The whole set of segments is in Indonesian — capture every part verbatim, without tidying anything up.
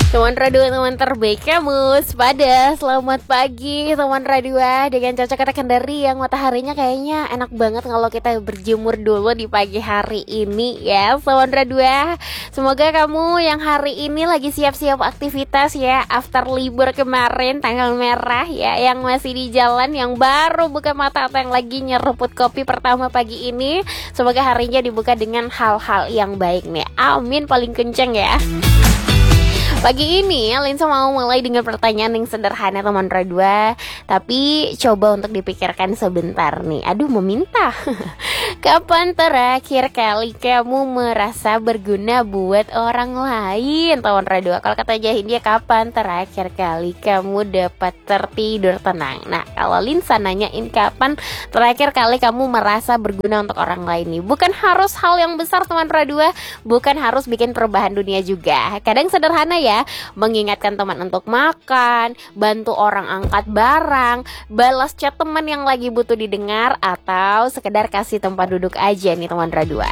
Teman radio, teman terbaik kamu, pada selamat pagi teman radio. Dengan cuaca kata Kendari yang mataharinya kayaknya enak banget kalau kita berjemur dulu di pagi hari ini ya teman radio. Semoga kamu yang hari ini lagi siap-siap aktivitas ya, after libur kemarin tanggal merah ya, yang masih di jalan, yang baru buka mata atau yang lagi nyeruput kopi pertama pagi ini, semoga harinya dibuka dengan hal-hal yang baik nih, amin paling kenceng ya. Pagi ini Linsa mau mulai dengan pertanyaan yang sederhana teman radua, tapi coba untuk dipikirkan sebentar nih. Aduh meminta. Kapan terakhir kali kamu merasa berguna buat orang lain teman radua? Kalau kata Jahindia, kapan terakhir kali kamu dapat tertidur tenang? Nah kalau Linsa nanyain kapan terakhir kali kamu merasa berguna untuk orang lain nih, bukan harus hal yang besar teman radua, bukan harus bikin perubahan dunia juga. Kadang sederhana ya, mengingatkan teman untuk makan, bantu orang angkat barang, balas chat teman yang lagi butuh didengar, atau sekedar kasih tempat duduk aja nih teman radua.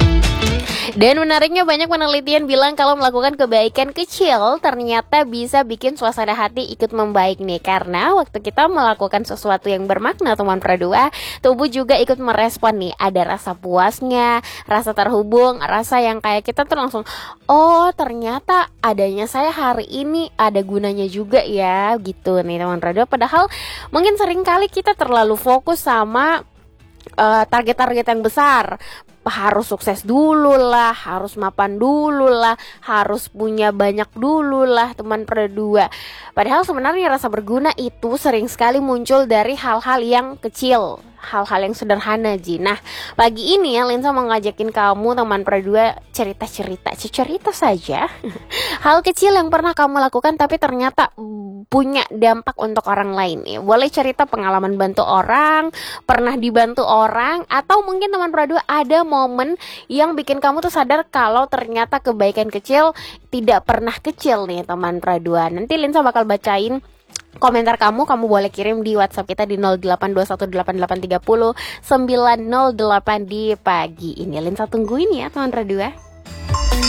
Dan menariknya banyak penelitian bilang kalau melakukan kebaikan kecil ternyata bisa bikin suasana hati ikut membaik nih. Karena waktu kita melakukan sesuatu yang bermakna teman pradua, tubuh juga ikut merespon nih. Ada rasa puasnya, rasa terhubung, rasa yang kayak kita tuh langsung, oh ternyata adanya saya hari ini ada gunanya juga ya gitu nih teman pradua. Padahal mungkin sering kali kita terlalu fokus sama uh, target-target yang besar, harus sukses dulu lah, harus mapan dulu lah, harus punya banyak dulu lah teman perdua. Padahal sebenarnya rasa berguna itu sering sekali muncul dari hal-hal yang kecil, hal-hal yang sederhana Ji. Nah pagi ini ya Linsa mau ngajakin kamu teman perdua cerita-cerita, cerita saja hal kecil yang pernah kamu lakukan tapi ternyata punya dampak untuk orang lain ya. Boleh cerita pengalaman bantu orang, pernah dibantu orang, atau mungkin teman perdua ada momen yang bikin kamu tuh sadar kalau ternyata kebaikan kecil tidak pernah kecil nih teman perdua. Nanti Linsa bakal bacain komentar kamu, kamu boleh kirim di WhatsApp kita di nol delapan dua satu delapan delapan tiga nol sembilan nol delapan di pagi ini. Linsa tungguin ya teman perdua.